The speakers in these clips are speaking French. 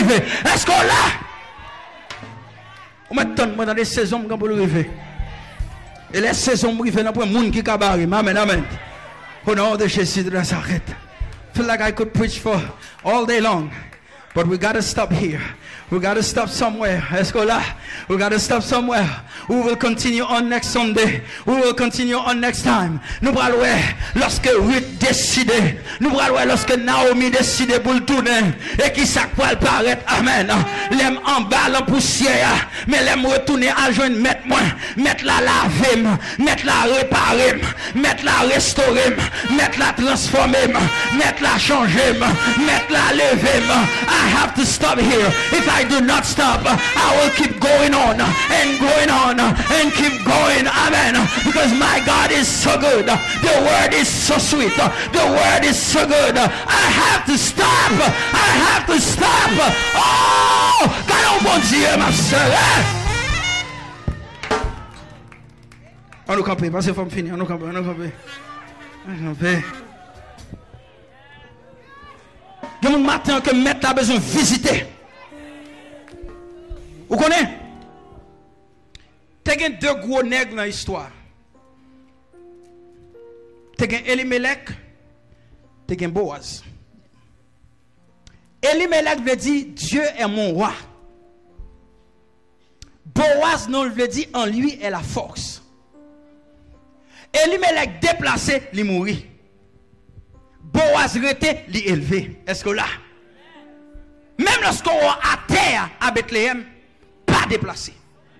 arriver. Est-ce qu'on l'a? On m'attend dans des saisons pour le arriver. Et les saisons pour arriver, pour le monde qui cabaret. Amen, amen. Au nom de Jésus de Nazareth. I feel like I could preach for all day long. But we got to stop here. We got to stop somewhere. Est-ce que là? We got to stop somewhere. We will continue on next Sunday. We will continue on next time. Nous allons voir lorsque Ruth décide. Nous allons voir lorsque Naomi décide pour le tourner. Et qui ça peut paraître. Amen. L'aime en bas en poussière. Mais l'aime retourner à joindre mettre moi. Mettre la laver. Mettre la réparer. Mettre la restaurer. Mettre la transformer. Mettre la changer. Mettre la lever. I have to stop here. If I do not stop, I will keep going on and going on and keep going. Amen. Because my God is so good. The word is so sweet. The word is so good. I have to stop. I have to stop. Oh, God, mon Dieu, ma soeur. On nous campe, parce que faut me finir. On nous campe, on nous campe. On nous campe. Il y a un matin que maître a besoin de visiter. Vous connaissez? Tu as deux gros nègres dans l'histoire. Tu as Elimelech, tu as Boaz. Elimelech veut dire Dieu est mon roi. Boaz non veut dire en lui est la force. Elimelech déplacé, il mourit. Boaz rete, il élevé. Est-ce que là? Même lorsqu'on est à terre à Bethléem, pas déplacé.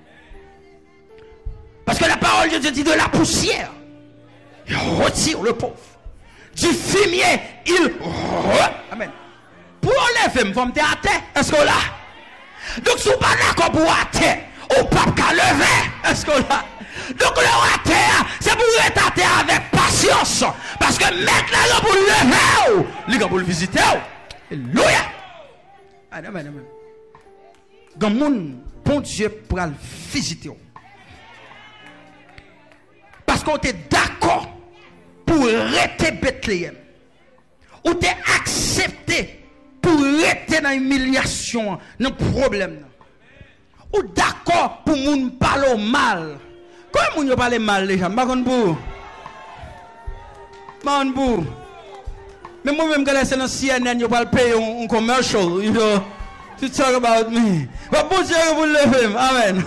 Parce que la parole de Dieu dit de la poussière, il retire le pauvre. Du fumier, il Amen. Pour enlever, il faut me à terre. Est-ce que là? Donc, si vous pas d'accord pour à terre, ou pas qu'à lever. Est-ce que là? Donc, le à terre, c'est pour être à terre avec patience. Parce que maintenant, pour lever, il pour le visiter. Alléluia. Amen, amen. Dans mon bon Dieu pour le visiter. Parce qu'on était d'accord pour rester Bethléem. Ou t'es accepté pour rester dans l'humiliation, dans le problème. Ou d'accord pour moun parler mal. Comment moun parle mal les gens? Bakon pour. Mais moi-même, quand c'est dans CNN, je vais payer un commercial. You know, to talk about me. Mais bon Dieu, vous levez. Amen.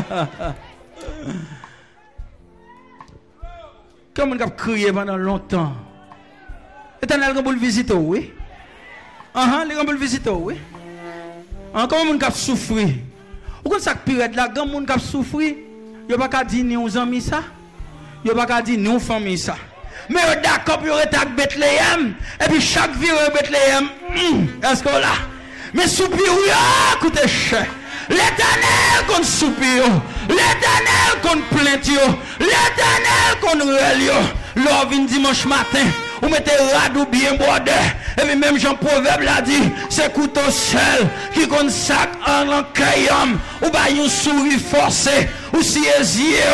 Comment on a crié pendant longtemps? Éternel, vous le visiter, oui? Les gens le visiter, oui? Comment on a souffert? Ou quand ça pire là, grand monde qui souffrir, yo pas dire ni aux amis ça, yo pas dire ni aux familles ça. Mais yo d'accord pour être à Bethléem et puis chaque vie à Bethléem, est-ce que là? Mais soupir coûte cher. L'Éternel qu'on soupir, l'Éternel qu'on plainte, l'Éternel qu'on rêle. Lors vient dimanche matin. Vous mettez radou bien bordé. Et puis même Jean Proverbe l'a dit, c'est couteau seul qui consacre en l'encaillam. Ou bah une souris forcée. Ou si yeux,